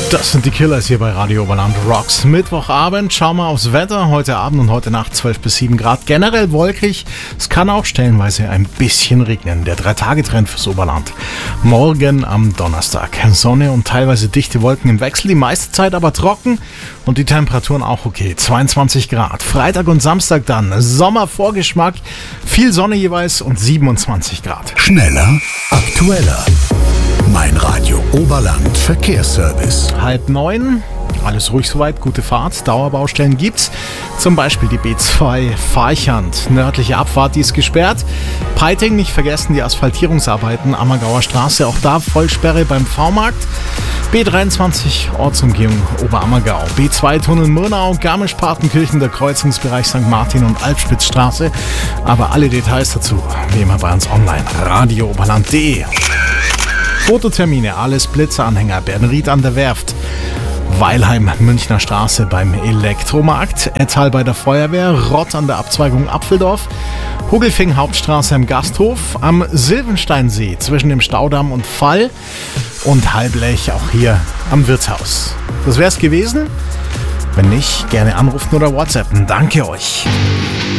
Das sind die Killers hier bei Radio Oberland Rocks. Mittwochabend, schauen wir aufs Wetter. Heute Abend und heute Nacht 12 bis 7 Grad. Generell wolkig. Es kann auch stellenweise ein bisschen regnen. Der 3-Tage-Trend fürs Oberland. Morgen am Donnerstag. Sonne und teilweise dichte Wolken im Wechsel. Die meiste Zeit aber trocken und die Temperaturen auch okay. 22 Grad. Freitag und Samstag dann Sommervorgeschmack. Viel Sonne jeweils und 27 Grad. Schneller, aktueller. Mein Radio Oberland Verkehrsservice. 8:30. Alles ruhig soweit, gute Fahrt. Dauerbaustellen gibt's. Zum Beispiel die B2 Farchand. Nördliche Abfahrt, die ist gesperrt. Peiting, nicht vergessen, die Asphaltierungsarbeiten. Ammergauer Straße, auch da Vollsperre beim V-Markt. B23 Ortsumgehung Oberammergau. B2 Tunnel Murnau, Garmisch-Partenkirchen, der Kreuzungsbereich St. Martin und Alpspitzstraße. Aber alle Details dazu, wie immer bei uns online. radiooberland.de. Fototermine, alles Blitzeranhänger, Bernried an der Werft, Weilheim, Münchner Straße beim Elektromarkt, Ettal bei der Feuerwehr, Rott an der Abzweigung Apfeldorf, Hugelfing Hauptstraße im Gasthof, am Silvensteinsee zwischen dem Staudamm und Fall und Halblech auch hier am Wirtshaus. Das wär's gewesen. Wenn nicht, gerne anrufen oder WhatsAppen. Danke euch.